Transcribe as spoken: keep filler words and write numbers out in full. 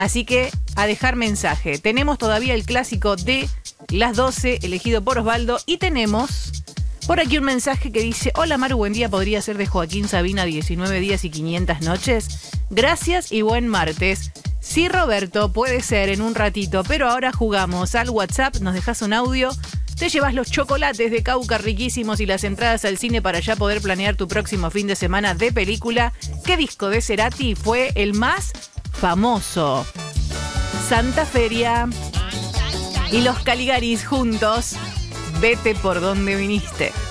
Así que a dejar mensaje. Tenemos todavía el clásico de las doce, elegido por Osvaldo. Y tenemos por aquí un mensaje que dice: hola Maru, buen día, podría ser de Joaquín Sabina, diecinueve días y quinientas noches. Gracias y buen martes. Sí, Roberto, puede ser en un ratito, pero ahora jugamos al WhatsApp, nos dejas un audio, te llevas los chocolates de Cauca riquísimos y las entradas al cine para ya poder planear tu próximo fin de semana de película. ¿Qué disco de Cerati fue el más famoso? Santa Feria y los Caligaris juntos. Vete por donde viniste.